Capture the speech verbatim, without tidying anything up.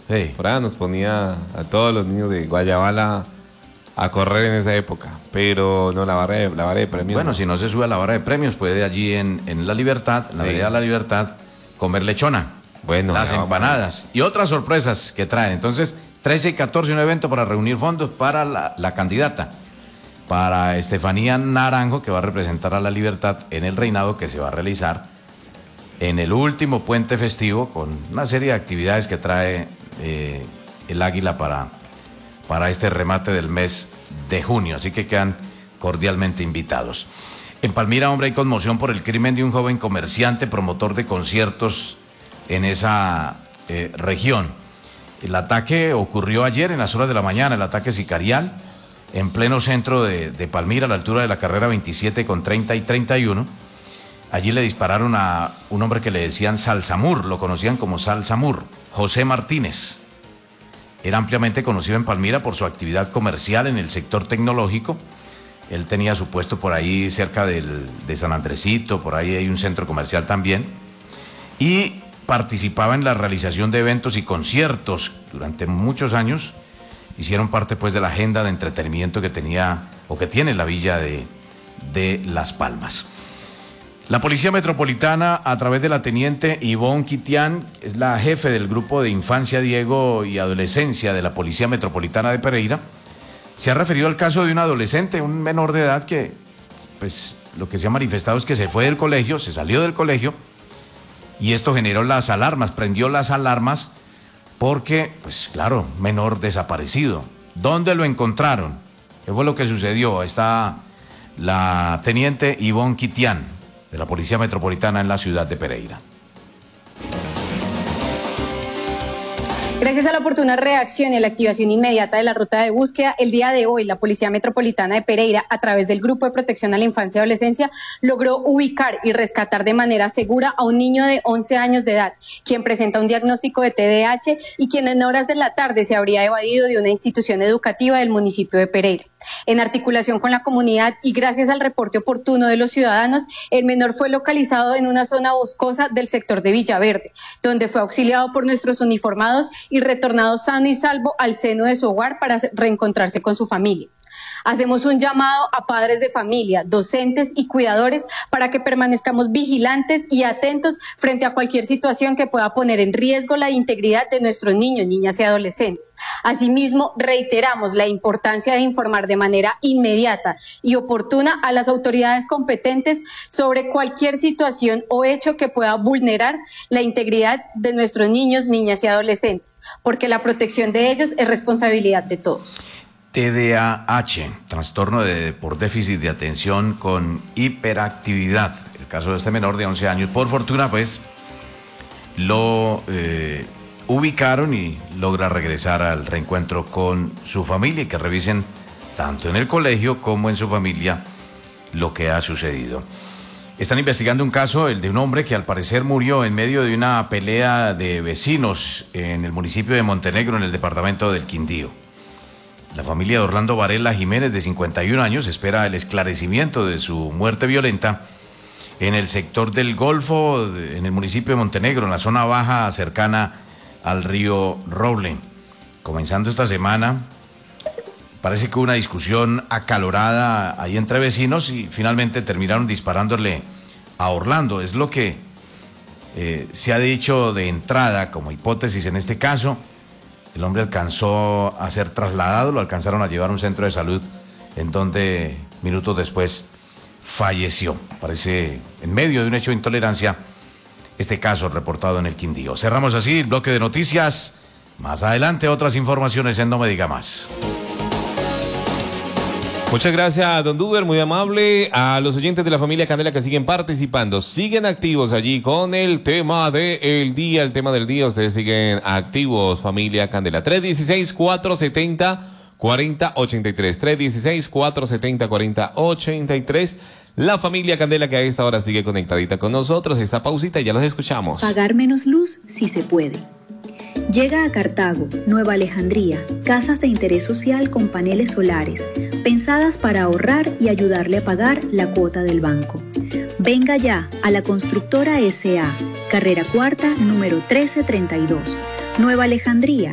Sí. Por ahí nos ponía a todos los niños de Guayabala a correr en esa época, pero no la barra de, la barra de premios. Bueno, no. si no se sube a la barra de premios, puede allí en, en La Libertad, en la Sí. vereda La Libertad, comer lechona. Bueno, las ya vamos a empanadas y otras sorpresas que traen. Entonces, trece y catorce, un evento para reunir fondos para la, la candidata, para Estefanía Naranjo, que va a representar a La Libertad en el reinado que se va a realizar en el último puente festivo, con una serie de actividades que trae eh, el Águila para, para este remate del mes de junio. Así que quedan cordialmente invitados. En Palmira, hombre, hay conmoción por el crimen de un joven comerciante, promotor de conciertos en esa eh, región. El ataque ocurrió ayer en las horas de la mañana, el ataque sicarial, en pleno centro de, de Palmira, a la altura de la carrera veintisiete con treinta y treinta y uno. Allí le dispararon a un hombre que le decían Salsamur, lo conocían como Salsamur, José Martínez. Era ampliamente conocido en Palmira por su actividad comercial en el sector tecnológico. Él tenía su puesto por ahí cerca del, de San Andresito, por ahí hay un centro comercial también. Y participaba en la realización de eventos y conciertos durante muchos años. Hicieron parte pues de la agenda de entretenimiento que tenía o que tiene la villa de, de Las Palmas. La Policía Metropolitana, a través de la teniente Ivonne Quitián, es la jefe del grupo de infancia, Diego y adolescencia de la Policía Metropolitana de Pereira, se ha referido al caso de un adolescente, un menor de edad que, pues, lo que se ha manifestado es que se fue del colegio, se salió del colegio, y esto generó las alarmas, prendió las alarmas, porque, pues claro, menor desaparecido. ¿Dónde lo encontraron? ¿Qué fue lo que sucedió? Está la teniente Ivonne Quitián, de la Policía Metropolitana en la ciudad de Pereira. Gracias a la oportuna reacción y a la activación inmediata de la ruta de búsqueda, el día de hoy la Policía Metropolitana de Pereira, a través del Grupo de Protección a la Infancia y Adolescencia, logró ubicar y rescatar de manera segura a un niño de once años de edad, quien presenta un diagnóstico de T D A H y quien en horas de la tarde se habría evadido de una institución educativa del municipio de Pereira. En articulación con la comunidad y gracias al reporte oportuno de los ciudadanos, el menor fue localizado en una zona boscosa del sector de Villaverde, donde fue auxiliado por nuestros uniformados y retornado sano y salvo al seno de su hogar para reencontrarse con su familia. Hacemos un llamado a padres de familia, docentes y cuidadores para que permanezcamos vigilantes y atentos frente a cualquier situación que pueda poner en riesgo la integridad de nuestros niños, niñas y adolescentes. Asimismo, reiteramos la importancia de informar de manera inmediata y oportuna a las autoridades competentes sobre cualquier situación o hecho que pueda vulnerar la integridad de nuestros niños, niñas y adolescentes, porque la protección de ellos es responsabilidad de todos. T D A H, trastorno de, por déficit de atención con hiperactividad. El caso de este menor de once años, por fortuna, pues, lo eh, ubicaron y logra regresar al reencuentro con su familia y que revisen tanto en el colegio como en su familia lo que ha sucedido. Están investigando un caso, el de un hombre que al parecer murió en medio de una pelea de vecinos en el municipio de Montenegro, en el departamento del Quindío. La familia de Orlando Varela Jiménez, de cincuenta y un años, espera el esclarecimiento de su muerte violenta en el sector del Golfo, en el municipio de Montenegro, en la zona baja cercana al río Roble. Comenzando esta semana, parece que hubo una discusión acalorada ahí entre vecinos y finalmente terminaron disparándole a Orlando. Es lo que eh, se ha dicho de entrada como hipótesis en este caso. El hombre alcanzó a ser trasladado, lo alcanzaron a llevar a un centro de salud en donde minutos después falleció. Parece en medio de un hecho de intolerancia este caso reportado en el Quindío. Cerramos así el bloque de noticias. Más adelante otras informaciones en No Me Diga Más. Muchas gracias, don Duber, muy amable. A los oyentes de la familia Candela que siguen participando, siguen activos allí con el tema del día, el tema del día. Ustedes siguen activos, familia Candela. tres uno seis, cuatro siete cero, cuatro cero ocho tres. tres uno seis, cuatro siete cero, cuatro cero ocho tres. La familia Candela que a esta hora sigue conectadita con nosotros. Esta pausita y ya los escuchamos. Pagar menos luz si se puede. Llega a Cartago, Nueva Alejandría, casas de interés social con paneles solares, pensadas para ahorrar y ayudarle a pagar la cuota del banco. Venga ya a la Constructora S A, carrera cuarta, número trece treinta y dos, Nueva Alejandría.